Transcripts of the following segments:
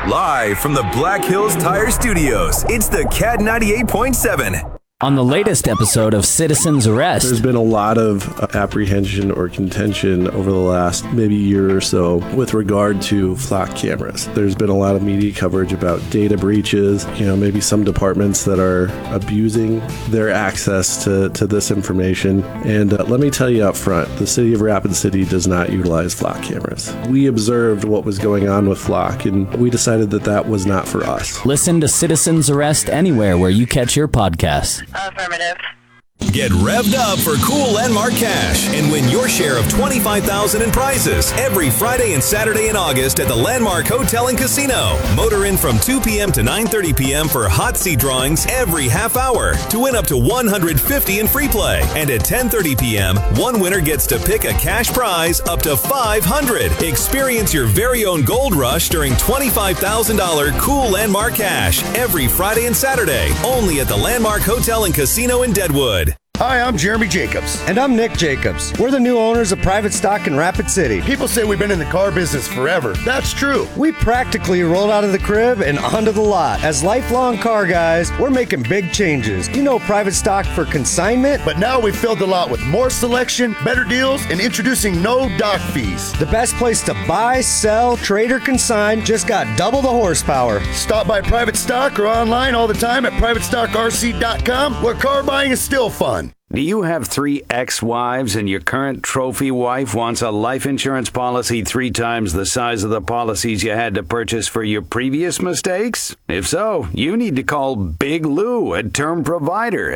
Live from the Black Hills Tire Studios, it's the Cat 98.7. On the latest episode of Citizen's Arrest, there's been a lot of apprehension or contention over the last maybe year or so with regard to flock cameras. There's been a lot of media coverage about data breaches, maybe some departments that are abusing their access to this information. And let me tell you up front, the city of Rapid City does not utilize flock cameras. We observed what was going on with flock, and we decided that was not for us. Listen to Citizen's Arrest anywhere where you catch your podcasts. Affirmative. Get revved up for cool landmark cash and win your share of $25,000 in prizes every Friday and Saturday in August at the Landmark Hotel and Casino. Motor in from 2 p.m. to 9:30 p.m. for hot seat drawings every half hour to win up to $150 in free play. And at 10:30 p.m., one winner gets to pick a cash prize up to $500. Experience your very own gold rush during $25,000 cool landmark cash every Friday and Saturday, only at the Landmark Hotel and Casino in Deadwood. Hi, I'm Jeremy Jacobs. And I'm Nick Jacobs. We're the new owners of Private Stock in Rapid City. People say we've been in the car business forever. That's true. We practically rolled out of the crib and onto the lot. As lifelong car guys, we're making big changes. You know Private Stock for consignment? But now we've filled the lot with more selection, better deals, and introducing no dock fees. The best place to buy, sell, trade, or consign just got double the horsepower. Stop by Private Stock or online all the time at privatestockrc.com, where car buying is still fun. Do you have 3 ex-wives and your current trophy wife wants a life insurance policy 3 times the size of the policies you had to purchase for your previous mistakes? If so, you need to call Big Lou at Term Provider,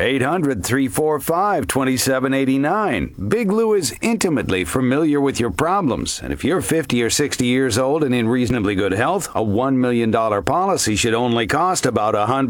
800-345-2789. Big Lou is intimately familiar with your problems, and if you're 50 or 60 years old and in reasonably good health, a $1 million policy should only cost about $100.